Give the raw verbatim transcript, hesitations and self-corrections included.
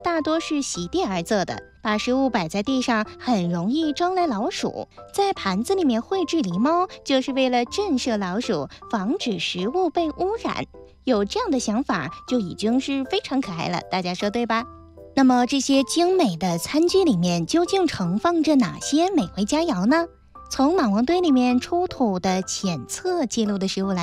大多是席地而坐的，把食物摆在地上很容易招来老鼠。在盘子里面绘制狸猫，就是为了震慑老鼠，防止食物被污染。有这样的想法就已经是非常可爱了，大家说对吧？那么这些精美的餐具里面究竟盛放着哪些美味佳肴呢？从马王堆里面出土的浅册记录的食物来